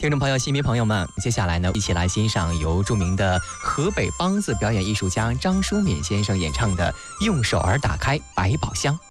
听众朋友、戏迷朋友们，接下来呢，一起来欣赏由著名的河北梆子表演艺术家张淑敏先生演唱的《用手儿打开百宝箱》。